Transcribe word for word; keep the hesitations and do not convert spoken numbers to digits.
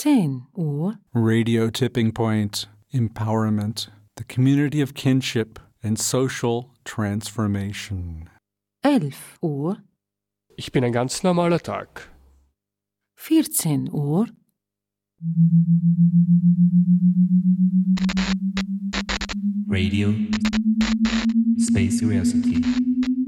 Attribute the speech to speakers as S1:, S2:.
S1: zehn Uhr,
S2: Radio Tipping Point, Empowerment, the community of kinship and social transformation.
S1: elf Uhr,
S3: Ich bin ein ganz normaler Tag.
S1: vierzehn Uhr,
S4: Radio Space Curiosity.